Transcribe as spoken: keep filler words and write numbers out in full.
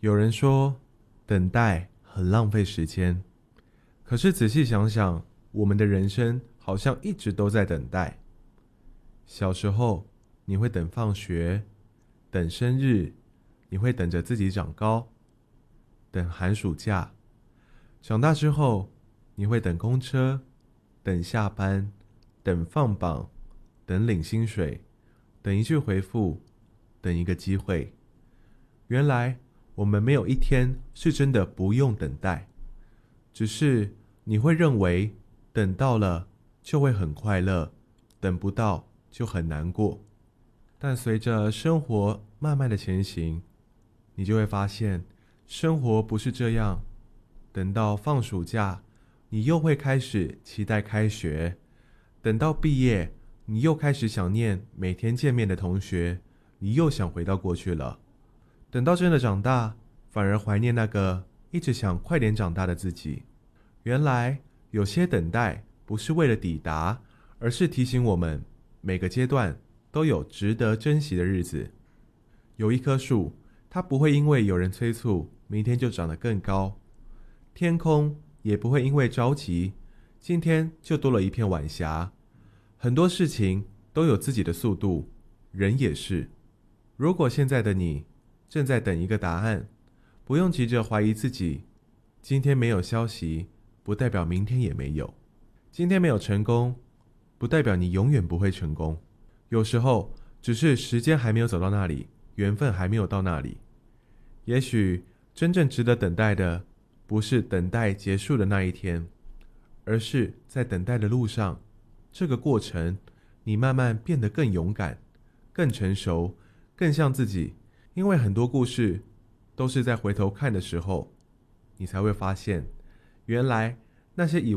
有人说，等待很浪费时间，可是仔细想想，我们的人生好像一直都在等待。小时候，你会等放学，等生日，你会等着自己长高，等寒暑假。长大之后，你会等公车，等下班，等放榜，等领薪水，等一句回复，等一个机会。原来我们没有一天是真的不用等待，只是你会认为等到了就会很快乐，等不到就很难过。但随着生活慢慢的前行，你就会发现生活不是这样。等到放暑假，你又会开始期待开学，等到毕业，你又开始想念每天见面的同学，你又想回到过去了。等到真的长大，反而怀念那个一直想快点长大的自己。原来有些等待不是为了抵达，而是提醒我们每个阶段都有值得珍惜的日子。有一棵树，它不会因为有人催促，明天就长得更高。天空也不会因为着急，今天就多了一片晚霞。很多事情都有自己的速度，人也是。如果现在的你正在等一个答案，不用急着怀疑自己。今天没有消息，不代表明天也没有。今天没有成功，不代表你永远不会成功。有时候只是时间还没有走到那里，缘分还没有到那里。也许真正值得等待的，不是等待结束的那一天，而是在等待的路上，这个过程你慢慢变得更勇敢，更成熟，更像自己。因为很多故事都是在回头看的时候，你才会发现，原来那些以